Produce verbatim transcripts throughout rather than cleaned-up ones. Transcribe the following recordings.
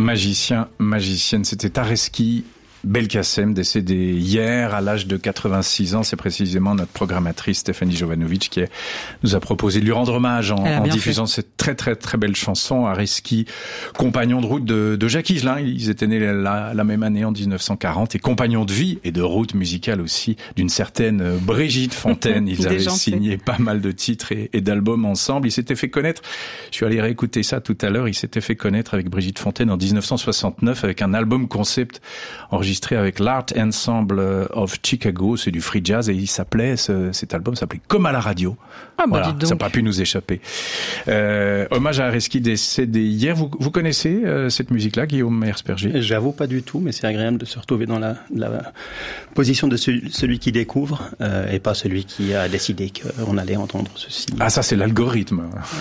Magicien, magicienne, c'était Tareski Belkacem, décédé hier à l'âge de quatre-vingt-six ans. C'est précisément notre programmatrice Stéphanie Jovanovic qui nous a proposé de lui rendre hommage en, en diffusant fait. cette très très très belle chanson. Tareski, compagnon de route de, de Jacques Higelin. Ils étaient nés la, la même année en dix-neuf cent quarante et compagnon de vie et de route musicale aussi d'une certaine Brigitte Fontaine. Ils avaient signé pas mal de titres et, et d'albums ensemble. Ils s'étaient fait connaître, je suis allé réécouter ça tout à l'heure, ils s'étaient fait connaître avec Brigitte Fontaine en dix-neuf cent soixante-neuf avec un album concept enregistré avec l'Art Ensemble of Chicago, c'est du free jazz et il s'appelait, ce, cet album s'appelait Comme à la radio. Ah bah voilà, dites donc. Ça n'a pas pu nous échapper. Euh, hommage à Tareski décédé hier. Vous, vous connaissez euh, cette musique-là, Guillaume Herzberger? J'avoue pas du tout, mais c'est agréable de se retrouver dans la, la position de celui, celui qui découvre euh, et pas celui qui a décidé qu'on allait entendre ceci. Ah ça c'est l'algorithme.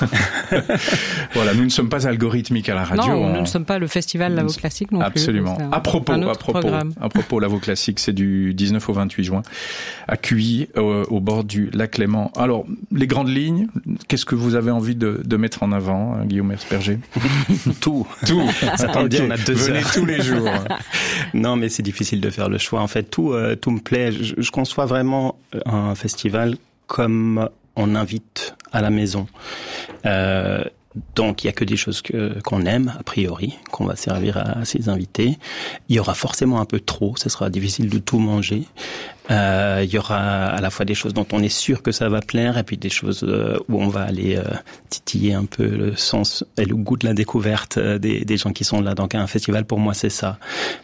Voilà, nous ne sommes pas algorithmiques à la radio. Non, on... nous ne sommes pas le festival Lavo Classique non Absolument. plus. Absolument. À propos, un autre à propos. Programme. À propos, Lavo Classique, c'est du dix-neuf au vingt-huit juin à Cuilly, au, au bord du lac Léman. Alors, les grandes lignes, qu'est-ce que vous avez envie de, de mettre en avant, hein, Guillaume Herzberger? Tout. Tout. Ça tombe bien, on a deux Venez heures. tous les jours. Non, mais c'est difficile de faire le choix. En fait, tout, euh, tout me plaît. Je, je conçois vraiment un festival comme on invite à la maison. Euh, Donc, il y a que des choses que, qu'on aime, a priori, qu'on va servir à, à ses invités. Il y aura forcément un peu trop, ce sera difficile de tout manger. Euh, il y aura à la fois des choses dont on est sûr que ça va plaire, et puis des choses euh, où on va aller euh, titiller un peu le sens et le goût de la découverte euh, des, des gens qui sont là. Donc, un festival, pour moi, c'est ça.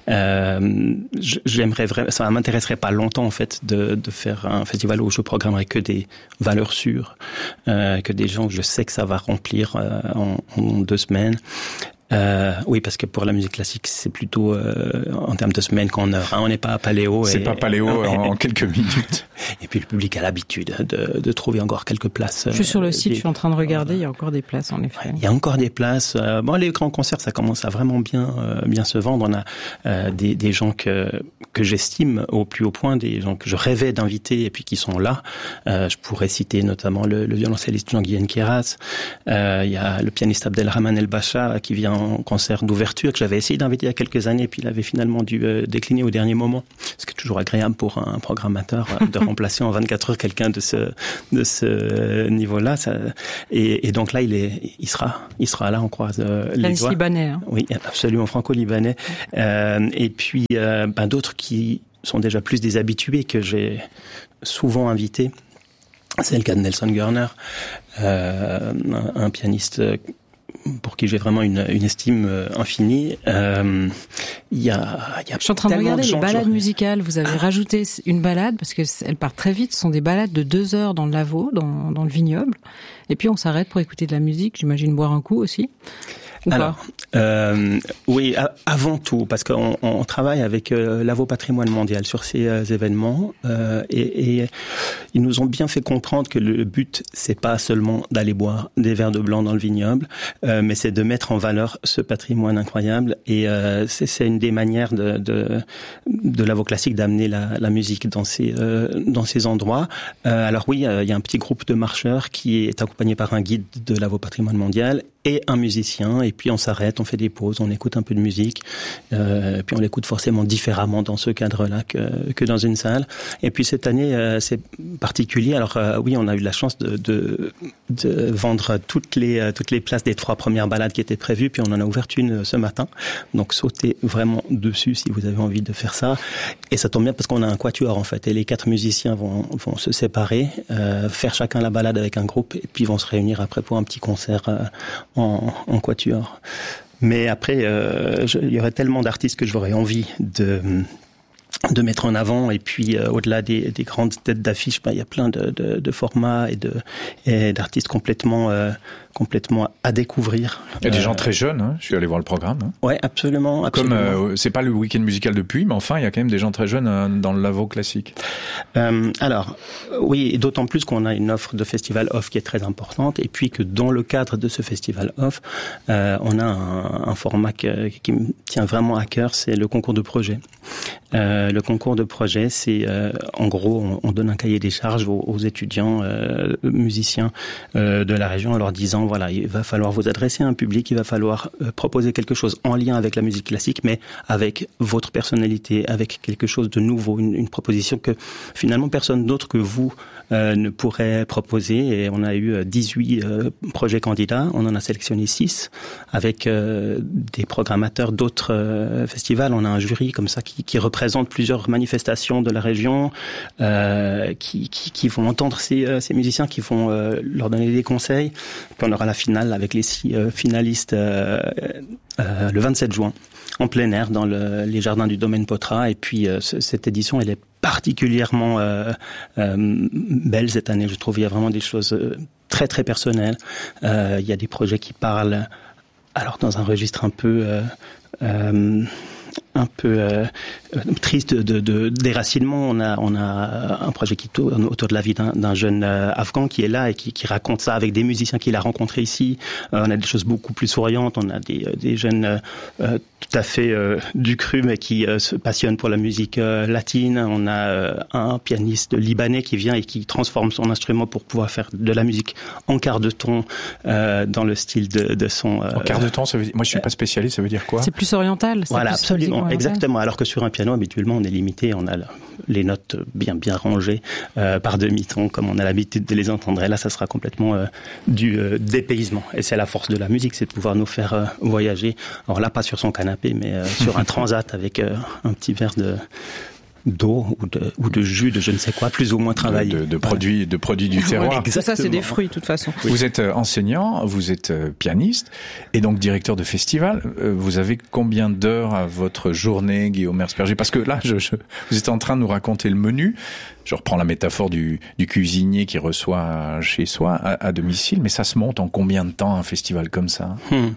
Euh, j'aimerais vraiment, ça m'intéresserait pas longtemps, en fait, de, de faire un festival où je programmerais que des valeurs sûres, euh, que des gens que je sais que ça va remplir euh, en, en deux semaines. Euh, oui, parce que pour la musique classique, c'est plutôt euh, en termes de semaines qu'en heures. Hein. On n'est pas à Paléo. C'est et, pas Paléo et, en, en quelques minutes. Et puis le public a l'habitude de, de trouver encore quelques places. Je suis sur le euh, site, des... je suis en train de regarder, il y a encore des places en effet. Il y a encore des places. Euh, bon, les grands concerts, ça commence à vraiment bien, euh, bien se vendre. On a euh, des, des gens que que j'estime au plus haut point, des gens que je rêvais d'inviter et puis qui sont là. Euh, je pourrais citer notamment le, le violoncelliste Jean-Guyen Queyras. Euh, il y a le pianiste Abdelrahman El Bacha qui vient en concert d'ouverture que j'avais essayé d'inviter il y a quelques années, puis il avait finalement dû euh, décliner au dernier moment. Ce qui est toujours agréable pour un programmateur euh, de remplacer en vingt-quatre heures quelqu'un de ce de ce niveau-là. Ça, et, et donc là, il est, il sera, il sera là. On croise euh, les doigts. Libanais. Hein. Oui, absolument franco-libanais. Euh, et puis euh, ben, d'autres qui sont déjà plus des habitués que j'ai souvent invités. C'est le cas de Nelson Görner, euh, un, un pianiste pour qui j'ai vraiment une, une estime infinie. Euh, il y a, il y a Je suis en train de regarder de les balades genre... musicales. Vous avez ah. rajouté une balade parce que elles partent très vite. Ce sont des balades de deux heures dans le Lavaux, dans, dans le vignoble. Et puis on s'arrête pour écouter de la musique. J'imagine boire un coup aussi. Alors, euh, oui, a, avant tout, parce qu'on on travaille avec euh, Lavaux Patrimoine Mondial sur ces euh, événements, euh, et, et ils nous ont bien fait comprendre que le but, c'est pas seulement d'aller boire des verres de blanc dans le vignoble, euh, mais c'est de mettre en valeur ce patrimoine incroyable. Et euh, c'est, c'est une des manières de, de, de Lavaux Classique d'amener la, la musique dans ces euh, dans ces endroits. Euh, alors oui, il y a un petit groupe de marcheurs qui est accompagné par un guide de Lavaux Patrimoine Mondial et un musicien, et puis on s'arrête, on fait des pauses, on écoute un peu de musique, euh, puis on l'écoute forcément différemment dans ce cadre-là que, que dans une salle. Et puis cette année, euh, c'est particulier. Alors euh, oui, on a eu la chance de, de, de vendre toutes les toutes les places des trois premières balades qui étaient prévues, puis on en a ouvert une ce matin. Donc sautez vraiment dessus si vous avez envie de faire ça. Et ça tombe bien parce qu'on a un quatuor en fait, et les quatre musiciens vont vont se séparer, euh, faire chacun la balade avec un groupe, et puis vont se réunir après pour un petit concert euh, En, en quatuor. Mais après, euh, je, il y aurait tellement d'artistes que j'aurais envie de de mettre en avant, et puis euh, au-delà des, des grandes têtes d'affiche, ben, il y a plein de, de, de formats et de et d'artistes complètement euh, complètement à découvrir. Il y a des euh, gens très jeunes, hein. Je suis allé voir le programme. Hein. Ouais, absolument, absolument. Comme euh, c'est pas le week-end musical de Puy, mais enfin il y a quand même des gens très jeunes euh, dans le Lavaux Classique. Euh, alors oui, et d'autant plus qu'on a une offre de festival off qui est très importante, et puis que dans le cadre de ce festival off, euh, on a un, un format que, qui me tient vraiment à cœur, c'est le concours de projet. Euh, le concours de projet, c'est euh, en gros, on, on donne un cahier des charges aux, aux étudiants euh, musiciens euh, de la région en leur disant, voilà, il va falloir vous adresser à un public, il va falloir euh, proposer quelque chose en lien avec la musique classique, mais avec votre personnalité, avec quelque chose de nouveau, une, une proposition que finalement personne d'autre que vous euh, ne pourrait proposer. Et on a eu dix-huit euh, projets candidats, on en a sélectionné six avec euh, des programmateurs d'autres euh, festivals. On a un jury comme ça qui, qui représente plusieurs manifestations de la région, euh, qui, qui, qui vont entendre ces, euh, ces musiciens, qui vont euh, leur donner des conseils. Puis on aura la finale avec les six euh, finalistes euh, euh, le vingt-sept juin en plein air dans le, les jardins du domaine Potra. Et puis euh, c- cette édition, elle est particulièrement euh, euh, belle cette année, je trouve. Il y a vraiment des choses très très personnelles. Euh, il y a des projets qui parlent, alors dans un registre un peu euh, euh, un peu euh, triste de, de déracinement. On a on a un projet qui tourne autour de la vie d'un, d'un jeune euh, afghan qui est là et qui, qui raconte ça avec des musiciens qu'il a rencontrés ici. Euh, on a des choses beaucoup plus souriantes. On a des des jeunes euh, tout à fait euh, du cru mais qui euh, se passionnent pour la musique euh, latine. On a euh, un pianiste libanais qui vient et qui transforme son instrument pour pouvoir faire de la musique en quart de ton euh, dans le style de, de son. Euh, en quart de ton, ça veut dire, moi je suis pas spécialiste, ça veut dire quoi? C'est plus oriental. C'est voilà, plus absolument, exactement. Alors que sur un piano, habituellement, on est limité, on a les notes bien bien rangées euh, par demi-ton, comme on a l'habitude de les entendre. Et là, ça sera complètement euh, du euh, dépaysement. Et c'est la force de la musique, c'est de pouvoir nous faire euh, voyager. Alors là, pas sur son canapé, mais euh, sur un transat avec euh, un petit verre de d'eau ou de, ou de jus de je ne sais quoi, plus ou moins travaillé. De, de, de produits, voilà. de produits du terroir. Ouais, ça, c'est des fruits, de toute façon. Oui. Vous êtes enseignant, vous êtes pianiste et donc directeur de festival. Vous avez combien d'heures à votre journée, Guillaume Mersperger? Parce que là, je, je, vous êtes en train de nous raconter le menu. Je reprends la métaphore du, du cuisinier qui reçoit chez soi, à, à domicile, mais ça se monte en combien de temps un festival comme ça? hum.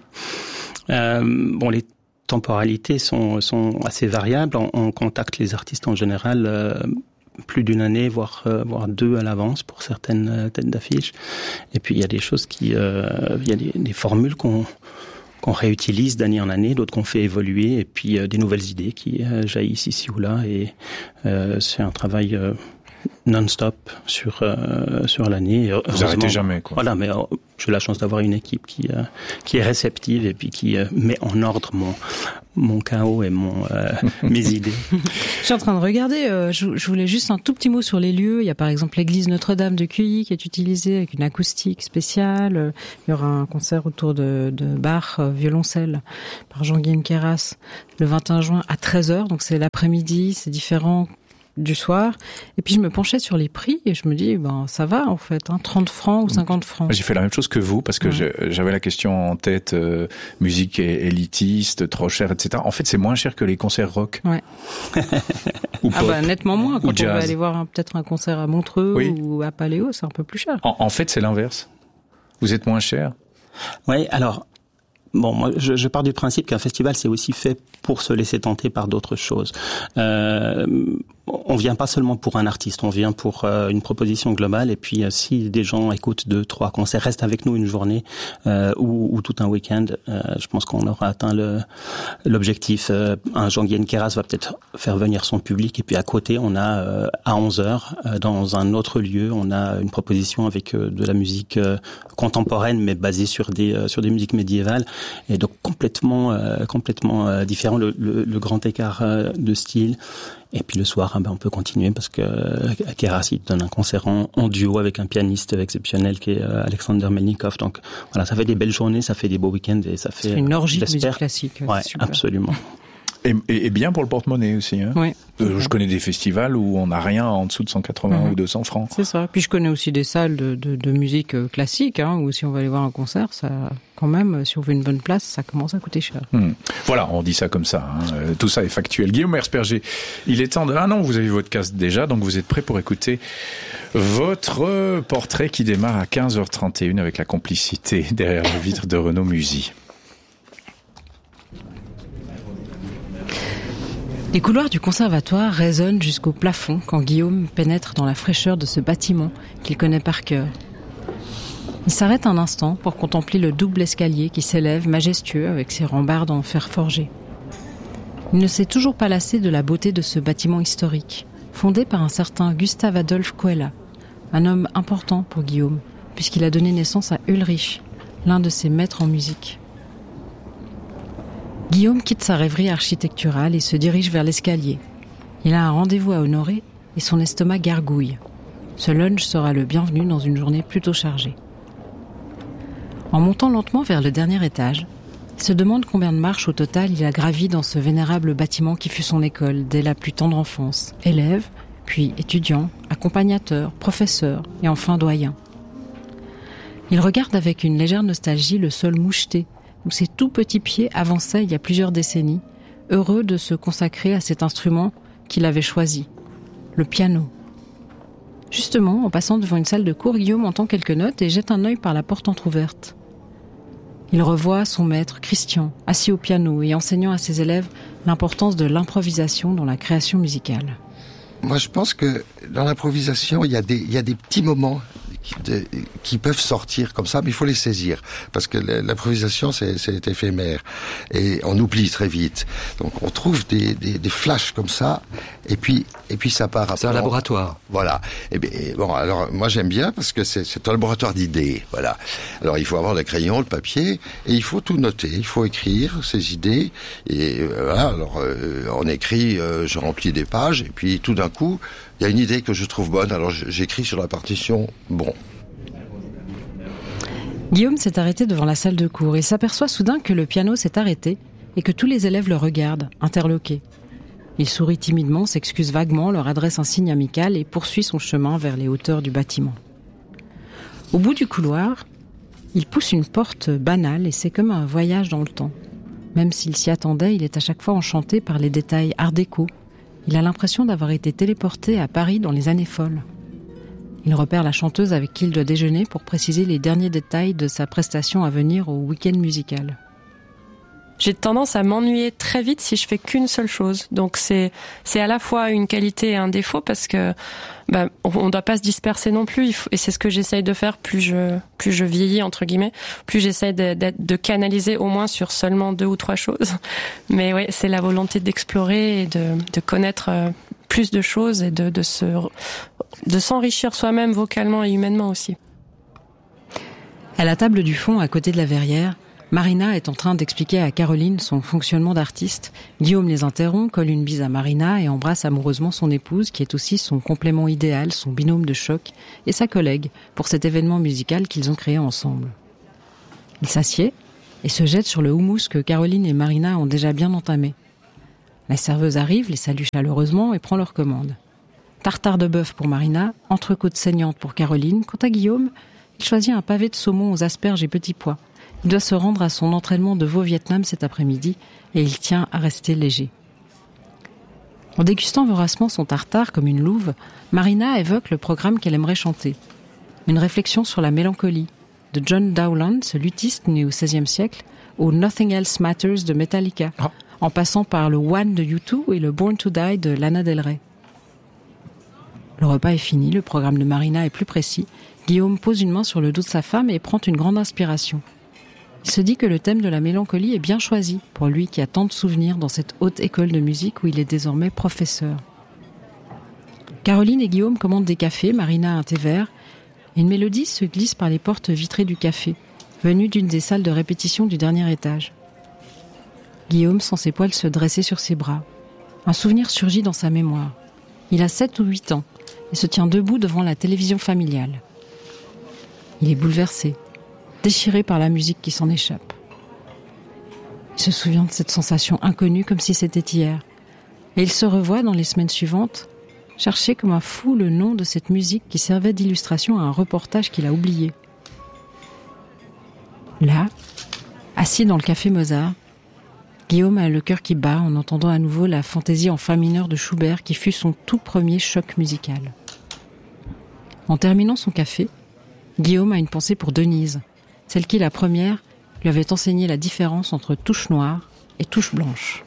euh, Bon, les temporalités sont, sont assez variables. On, on contacte les artistes en général euh, plus d'une année, voire, euh, voire deux à l'avance pour certaines euh, têtes d'affiche. Et puis il y a des choses qui, euh, il y a des, des formules qu'on qu'on réutilise d'année en année, d'autres qu'on fait évoluer, et puis euh, des nouvelles idées qui euh, jaillissent ici ou là. Et euh, c'est un travail euh, non-stop sur euh, sur l'année. Vous arrêtez jamais, quoi. Voilà, mais euh, j'ai la chance d'avoir une équipe qui euh, qui est réceptive et puis qui euh, met en ordre mon mon chaos et mon euh, mes idées. Je suis en train de regarder. Euh, je, je voulais juste un tout petit mot sur les lieux. Il y a par exemple l'église Notre-Dame de Cuilly qui est utilisée avec une acoustique spéciale. Il y aura un concert autour de, de Bach, euh, violoncelle, par Jean-Guillaume Queyras, le vingt et un juin à treize heures. Donc c'est l'après-midi, c'est différent du soir. Et puis je me penchais sur les prix et je me dis, ben ça va en fait, hein, trente francs ou cinquante francs. J'ai fait la même chose que vous parce que ouais. j'avais la question en tête, euh, musique élitiste, trop cher, et cetera. En fait, c'est moins cher que les concerts rock. Ouais. ou ah pop, bah nettement moins. Quand ou on jazz. va aller voir un, peut-être un concert à Montreux oui. ou à Paléo, c'est un peu plus cher. En, en fait, c'est l'inverse. Vous êtes moins cher. Oui, alors... Bon, moi, je, je pars du principe qu'un festival, c'est aussi fait pour se laisser tenter par d'autres choses. Euh, on vient pas seulement pour un artiste, on vient pour euh, une proposition globale. Et puis, euh, si des gens écoutent deux, trois concerts, restent avec nous une journée euh, ou, ou tout un week-end, euh, je pense qu'on aura atteint le, l'objectif. Euh, un Jean-Guillaume Queyras va peut-être faire venir son public. Et puis, à côté, on a euh, à onze heures, euh, dans un autre lieu, on a une proposition avec euh, de la musique euh, contemporaine, mais basée sur des euh, sur des musiques médiévales. Et donc complètement euh, complètement euh, différent, le, le, le grand écart euh, de style. Et puis le soir, hein, ben, on peut continuer parce que euh, Queyras il donne un concert en, en duo avec un pianiste exceptionnel qui est euh, Alexander Melnikov. Donc voilà, ça fait des belles journées, ça fait des beaux week-ends et ça fait c'est une orgie euh, de musique classique. Ouais, absolument. Et, et, et bien pour le porte-monnaie aussi. Hein. Oui. Euh, je connais des festivals où on n'a rien en dessous de cent quatre-vingts mmh. ou deux cents francs. C'est ça. Puis je connais aussi des salles de, de, de musique classique, hein, où si on va aller voir un concert, ça, quand même, si on veut une bonne place, ça commence à coûter cher. Mmh. Voilà, on dit ça comme ça. Hein. Euh, tout ça est factuel. Guillaume Mersperger, il est temps de... Ah non, vous avez votre casque déjà, donc vous êtes prêt pour écouter votre portrait qui démarre à quinze heures trente et une avec la complicité derrière le vitre de Renaud Musy. Les couloirs du conservatoire résonnent jusqu'au plafond quand Guillaume pénètre dans la fraîcheur de ce bâtiment qu'il connaît par cœur. Il s'arrête un instant pour contempler le double escalier qui s'élève majestueux avec ses rambardes en fer forgé. Il ne s'est toujours pas lassé de la beauté de ce bâtiment historique, fondé par un certain Gustave Adolphe Coella, un homme important pour Guillaume, puisqu'il a donné naissance à Ulrich, l'un de ses maîtres en musique. Guillaume quitte sa rêverie architecturale et se dirige vers l'escalier. Il a un rendez-vous à honorer et son estomac gargouille. Ce lunch sera le bienvenu dans une journée plutôt chargée. En montant lentement vers le dernier étage, il se demande combien de marches au total il a gravi dans ce vénérable bâtiment qui fut son école dès la plus tendre enfance. Élève, puis étudiant, accompagnateur, professeur et enfin doyen. Il regarde avec une légère nostalgie le sol moucheté où ses tout petits pieds avançaient il y a plusieurs décennies, heureux de se consacrer à cet instrument qu'il avait choisi, le piano. Justement, en passant devant une salle de cours, Guillaume entend quelques notes et jette un œil par la porte entr'ouverte. Il revoit son maître, Christian, assis au piano et enseignant à ses élèves l'importance de l'improvisation dans la création musicale. Moi, je pense que dans l'improvisation, il y a des, il y a des petits moments qui, de, qui peuvent sortir comme ça, mais il faut les saisir. Parce que l'improvisation, c'est, c'est éphémère. Et on oublie très vite. Donc, on trouve des, des, des flashs comme ça, et puis, et puis ça part. C'est un laboratoire. Voilà. Et bien, bon, alors, moi, j'aime bien parce que c'est, c'est un laboratoire d'idées. Voilà. Alors, il faut avoir le crayon, le papier, et il faut tout noter. Il faut écrire ses idées. Et voilà. Alors, euh, on écrit, euh, je remplis des pages, et puis tout d'un coup, il y a une idée que je trouve bonne, alors j'écris sur la partition « bon ». Guillaume s'est arrêté devant la salle de cours et s'aperçoit soudain que le piano s'est arrêté et que tous les élèves le regardent, interloqués. Il sourit timidement, s'excuse vaguement, leur adresse un signe amical et poursuit son chemin vers les hauteurs du bâtiment. Au bout du couloir, il pousse une porte banale et c'est comme un voyage dans le temps. Même s'il s'y attendait, il est à chaque fois enchanté par les détails art déco. Il a l'impression d'avoir été téléporté à Paris dans les années folles. Il repère la chanteuse avec qui il doit déjeuner pour préciser les derniers détails de sa prestation à venir au week-end musical. J'ai tendance à m'ennuyer très vite si je fais qu'une seule chose. Donc c'est c'est à la fois une qualité et un défaut parce que bah on ne doit pas se disperser non plus. Il faut, et c'est ce que j'essaye de faire. Plus je plus je vieillis entre guillemets, plus j'essaye de, de, de canaliser au moins sur seulement deux ou trois choses. Mais ouais, c'est la volonté d'explorer et de de connaître plus de choses et de de se de s'enrichir soi-même vocalement et humainement aussi. À la table du fond, à côté de la verrière, Marina est en train d'expliquer à Caroline son fonctionnement d'artiste. Guillaume les interrompt, colle une bise à Marina et embrasse amoureusement son épouse, qui est aussi son complément idéal, son binôme de choc, et sa collègue, pour cet événement musical qu'ils ont créé ensemble. Il s'assied et se jette sur le houmous que Caroline et Marina ont déjà bien entamé. La serveuse arrive, les salue chaleureusement et prend leur commande. Tartare de bœuf pour Marina, entrecôte saignante pour Caroline. Quant à Guillaume, il choisit un pavé de saumon aux asperges et petits pois. Il doit se rendre à son entraînement de veau Vietnam cet après-midi et il tient à rester léger. En dégustant voracement son tartare comme une louve, Marina évoque le programme qu'elle aimerait chanter. Une réflexion sur la mélancolie, de John Dowland, ce luthiste né au seizième siècle, au Nothing Else Matters de Metallica, oh. en passant par le One de U deux et le Born to Die de Lana Del Rey. Le repas est fini, le programme de Marina est plus précis. Guillaume pose une main sur le dos de sa femme et prend une grande inspiration. Il se dit que le thème de la mélancolie est bien choisi pour lui qui a tant de souvenirs dans cette haute école de musique où il est désormais professeur. Caroline et Guillaume commandent des cafés, Marina un thé vert. Une mélodie se glisse par les portes vitrées du café, venue d'une des salles de répétition du dernier étage. Guillaume sent ses poils se dresser sur ses bras. Un souvenir surgit dans sa mémoire. Il a sept ou huit ans et se tient debout devant la télévision familiale. Il est bouleversé, déchiré par la musique qui s'en échappe. Il se souvient de cette sensation inconnue comme si c'était hier. Et il se revoit dans les semaines suivantes, chercher comme un fou le nom de cette musique qui servait d'illustration à un reportage qu'il a oublié. Là, assis dans le café Mozart, Guillaume a le cœur qui bat en entendant à nouveau la fantaisie en fa mineur de Schubert qui fut son tout premier choc musical. En terminant son café, Guillaume a une pensée pour Denise, celle qui, la première, lui avait enseigné la différence entre touche noire et touche blanche.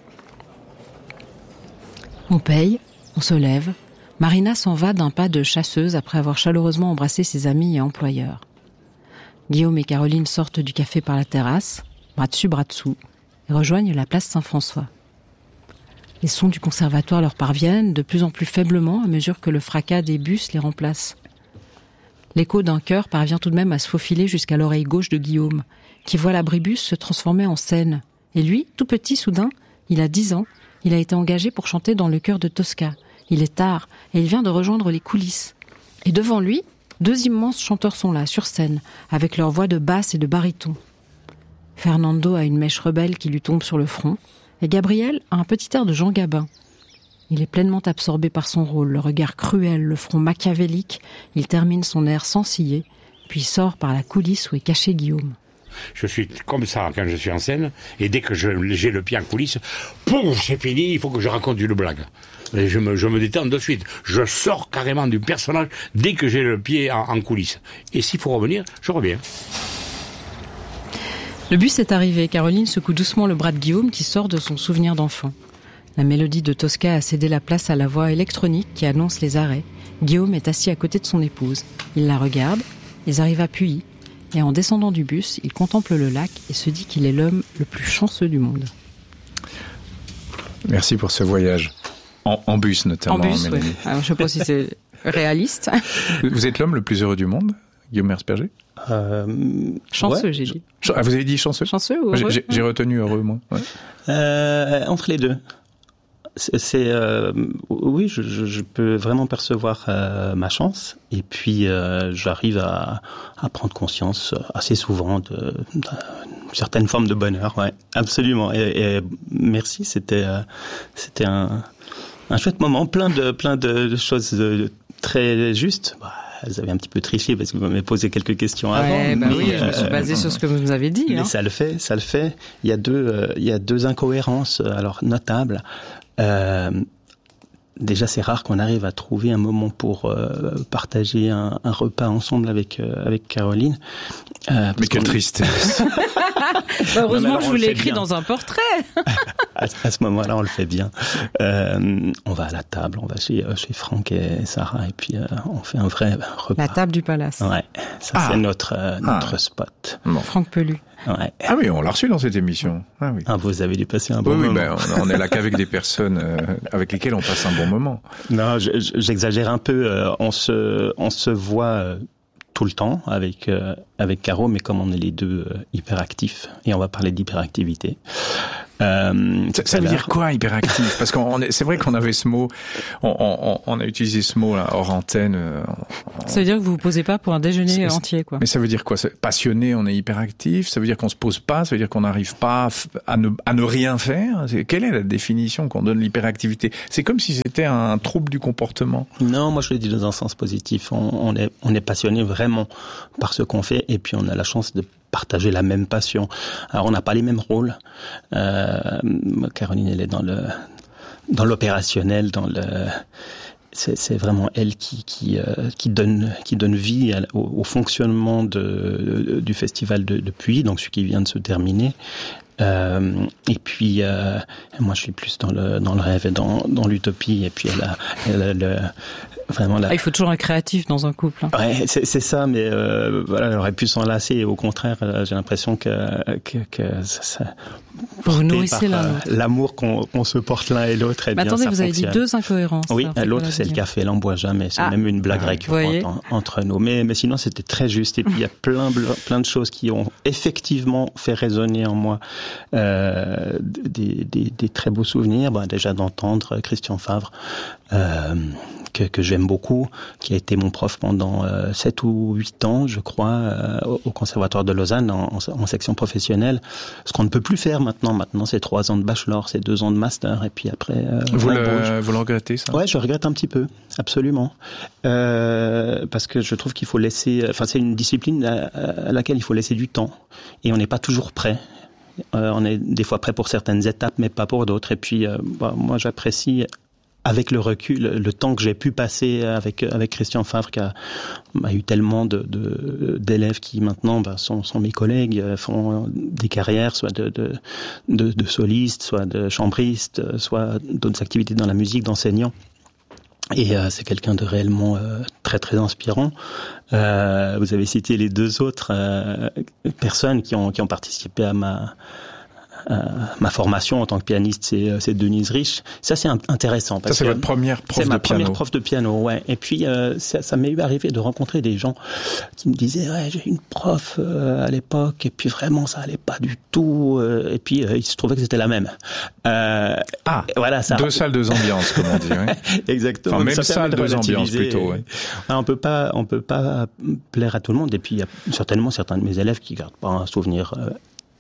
On paye, on se lève. Marina s'en va d'un pas de chasseuse après avoir chaleureusement embrassé ses amis et employeurs. Guillaume et Caroline sortent du café par la terrasse, bras dessus, bras dessous, et rejoignent la place Saint-François. Les sons du conservatoire leur parviennent de plus en plus faiblement à mesure que le fracas des bus les remplace. L'écho d'un chœur parvient tout de même à se faufiler jusqu'à l'oreille gauche de Guillaume, qui voit l'abribus se transformer en scène. Et lui, tout petit soudain, il a dix ans, il a été engagé pour chanter dans le chœur de Tosca. Il est tard, et il vient de rejoindre les coulisses. Et devant lui, deux immenses chanteurs sont là, sur scène, avec leurs voix de basse et de baryton. Fernando a une mèche rebelle qui lui tombe sur le front, et Gabriel a un petit air de Jean Gabin. Il est pleinement absorbé par son rôle, le regard cruel, le front machiavélique. Il termine son air sans ciller, puis sort par la coulisse où est caché Guillaume. Je suis comme ça quand je suis en scène, et dès que je, j'ai le pied en coulisses, pouf, c'est fini, il faut que je raconte une blague. Et je me, je me détends de suite. Je sors carrément du personnage dès que j'ai le pied en, en coulisses. Et s'il faut revenir, je reviens. Le bus est arrivé. Caroline secoue doucement le bras de Guillaume qui sort de son souvenir d'enfant. La mélodie de Tosca a cédé la place à la voix électronique qui annonce les arrêts. Guillaume est assis à côté de son épouse. Il la regarde, ils arrivent à Puy, et en descendant du bus, il contemple le lac et se dit qu'il est l'homme le plus chanceux du monde. Merci pour ce voyage. En, en bus notamment. En bus, oui. Alors, je ne sais pas si c'est réaliste. Vous êtes l'homme le plus heureux du monde, Guillaume Mersberger ? Euh, chanceux, ouais. j'ai dit. Ah, vous avez dit chanceux ? Chanceux ou heureux ? J'ai, j'ai retenu heureux, moi. Ouais. Euh, entre les deux. C'est, c'est euh, oui, je, je, je peux vraiment percevoir euh, ma chance, et puis euh, j'arrive à, à prendre conscience assez souvent de, de certaines formes de bonheur. Ouais, absolument. Et, et merci, c'était euh, c'était un, un chouette moment, plein de plein de choses de, très justes. Bah, vous avez un petit peu triché parce que vous m'avez posé quelques questions avant. Ouais, bah mais, oui, je me suis basé euh, sur ce que vous nous avez dit. Mais hein. ça le fait, ça le fait. Il y a deux, euh, il y a deux incohérences, alors notables. Euh, déjà, c'est rare qu'on arrive à trouver un moment pour euh, partager un, un repas ensemble avec euh, avec Caroline. Euh, Mais quelle tristesse. bah, heureusement non, que je vous l'ai écrit bien. Dans un portrait. à, à ce moment-là, on le fait bien. Euh, on va à la table, on va chez chez Franck et Sarah, et puis euh, on fait un vrai repas. La table du palace. Ouais, ça ah. c'est notre euh, notre ah. spot. Bon. Franck Pelu. Ouais. Ah oui, on l'a reçu dans cette émission. Ah oui. Ah, vous avez dû passer un bon oui, moment. Oui, ben, on est là qu'avec des personnes euh, avec lesquelles on passe un bon moment. Non, je, j'exagère un peu. Euh, on se, on se voit euh, tout le temps avec euh, avec Caro, mais comme on est les deux euh, hyperactifs, et on va parler d'hyperactivité. Euh, ça, ça veut dire quoi, hyperactif? Parce qu'on est, c'est vrai qu'on avait ce mot, on, on, on a utilisé ce mot là hors antenne. On, ça veut dire que vous vous posez pas pour un déjeuner entier, quoi. Mais ça veut dire quoi? C'est passionné, on est hyperactif. Ça veut dire qu'on se pose pas. Ça veut dire qu'on n'arrive pas à ne, à ne rien faire. C'est, quelle est la définition qu'on donne l'hyperactivité? C'est comme si c'était un trouble du comportement. Non, moi je le dis dans un sens positif. On, on est, on est passionné vraiment par ce qu'on fait, et puis on a la chance de partager la même passion. Alors on n'a pas les mêmes rôles. Euh, Caroline, elle est dans le dans l'opérationnel, dans le c'est, c'est vraiment elle qui qui euh, qui donne qui donne vie à, au, au fonctionnement de, de du festival de, de Puy, donc celui qui vient de se terminer. Euh, et puis euh, moi je suis plus dans le dans le rêve et dans dans l'utopie, et puis elle a, elle a le vraiment la... ah, il faut toujours un créatif dans un couple. Hein. Ouais, c'est, c'est ça, mais euh, voilà, elle aurait pu s'enlacer, et au contraire, j'ai l'impression que que, que ça, ça vous nourrissez par, l'un euh, l'amour qu'on, qu'on se porte l'un et l'autre. Et mais bien, attendez, ça vous fonctionne. Avez dit deux incohérences. Oui, là, l'autre c'est le café, elle en boit jamais. C'est ah. même une blague ah, récurrente en, entre nous. Mais mais sinon c'était très juste. Et puis il y a plein plein de choses qui ont effectivement fait résonner en moi euh, des, des des très beaux souvenirs. Bon, déjà d'entendre Christian Favre. Euh, que, que j'aime beaucoup, qui a été mon prof pendant euh, sept ou huit ans, je crois, euh, au Conservatoire de Lausanne, en, en section professionnelle. Ce qu'on ne peut plus faire maintenant. Maintenant, c'est trois ans de bachelor, c'est deux ans de master, et puis après... Euh, vous, le, vous le regrettez, ça? Ouais, je regrette un petit peu, absolument. Euh, parce que je trouve qu'il faut laisser... Enfin, c'est une discipline à, à laquelle il faut laisser du temps, et on n'est pas toujours prêt. Euh, on est des fois prêt pour certaines étapes, mais pas pour d'autres. Et puis, euh, bah, moi, j'apprécie... avec le recul, le temps que j'ai pu passer avec avec Christian Favre, qui a, a eu tellement de, de d'élèves qui maintenant bah, sont, sont mes collègues, font des carrières, soit de de de, de solistes, soit de chambristes, soit d'autres activités dans la musique, d'enseignants. Et euh, c'est quelqu'un de réellement euh, très très inspirant. Euh, vous avez cité les deux autres euh, personnes qui ont qui ont participé à ma euh, ma formation en tant que pianiste, c'est, c'est Denise Rich. Ça, c'est un, intéressant. Parce ça, c'est que votre première prof de piano. C'est ma première prof de piano, ouais. Et puis, euh, ça, ça m'est eu arrivé de rencontrer des gens qui me disaient, ouais, j'ai une prof euh, à l'époque, et puis vraiment, ça allait pas du tout. Euh, et puis, euh, il se trouvait que c'était la même. Euh, ah, voilà, ça. Deux salles, deux ambiances, comme on dit. Oui. Exactement. Enfin, même ça salle, deux ambiances plutôt. Ouais. On peut pas, on peut pas plaire à tout le monde. Et puis, il y a certainement certains de mes élèves qui gardent pas un souvenir euh,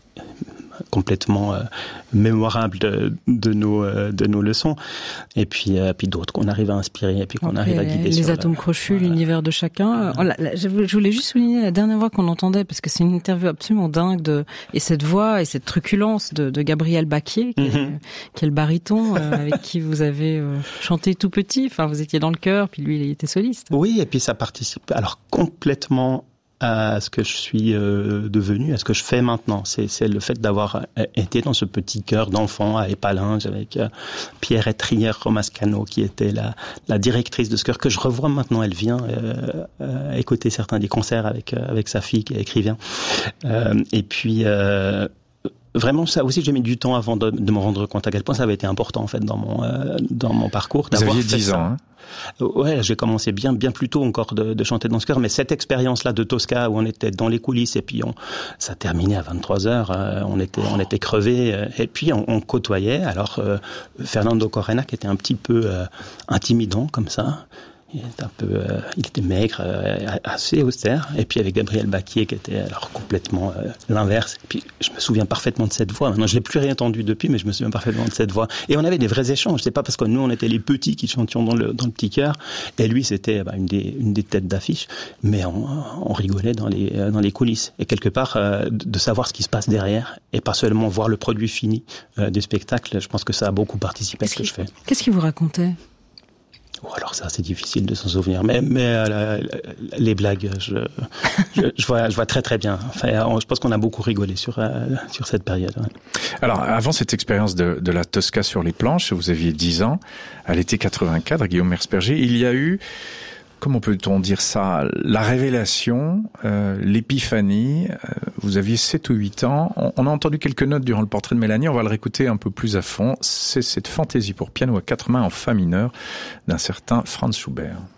complètement euh, mémorable de, de nos euh, de nos leçons, et puis euh, puis d'autres qu'on arrive à inspirer, et puis qu'on Après, arrive à guider les sur atomes la... crochus, voilà. l'univers de chacun. Oh, là, là, je voulais juste souligner la dernière voix qu'on entendait, parce que c'est une interview absolument dingue de et cette voix et cette truculence de, de Gabriel Baquier, qui, mm-hmm. est, qui est le baryton euh, avec qui vous avez euh, chanté tout petit. Enfin, vous étiez dans le chœur, puis lui, il était soliste. Oui, et puis ça participe alors complètement à ce que je suis euh, devenu, à ce que je fais maintenant. C'est, c'est le fait d'avoir été dans ce petit chœur d'enfant à Épalinges avec euh, Pierre Etrière Romascano, qui était la, la directrice de ce chœur, que je revois maintenant. Elle vient euh, euh, écouter certains des concerts avec, euh, avec sa fille qui est écrivain. Euh, et puis... Euh, Vraiment, ça aussi, j'ai mis du temps avant de, de me rendre compte à quel point ça avait été important en fait dans mon euh, dans mon parcours. Vous aviez dix ans. Hein. Ouais, j'ai commencé bien bien plus tôt encore de, de chanter dans ce chœur, mais cette expérience-là de Tosca où on était dans les coulisses et puis on ça terminait à vingt-trois heures, euh, on était on était crevés euh, et puis on, on côtoyait. Alors euh, Fernando Corena qui était un petit peu euh, intimidant comme ça. Il était un peu, euh, il était maigre, euh, assez austère. Et puis avec Gabriel Baquier qui était alors complètement euh, l'inverse. Et puis je me souviens parfaitement de cette voix. Maintenant, je l'ai plus réentendu depuis, mais je me souviens parfaitement de cette voix. Et on avait des vrais échanges. C'est pas parce que nous on était les petits qui chantions dans le dans le petit chœur, et lui c'était bah, une des une des têtes d'affiche. Mais on, on rigolait dans les dans les coulisses. Et quelque part euh, de savoir ce qui se passe derrière, et pas seulement voir le produit fini euh, du spectacle. Je pense que ça a beaucoup participé à ce que je fais. Qu'est-ce qu'il vous racontait? Oh, alors ça, c'est difficile de s'en souvenir. Mais, mais euh, les blagues, je, je, je, vois, je vois très très bien. Enfin, je pense qu'on a beaucoup rigolé sur, euh, sur cette période. Ouais. Alors, avant cette expérience de, de la Tosca sur les planches, vous aviez dix ans, à l'été quatre-vingt-quatre, Guillaume Mersperger, il y a eu, comment peut-on dire ça, la révélation, euh, l'épiphanie. Euh, vous aviez sept ou huit ans. On, on a entendu quelques notes durant le portrait de Mélanie. On va le réécouter un peu plus à fond. C'est cette fantaisie pour piano à quatre mains en fa mineur d'un certain Franz Schubert.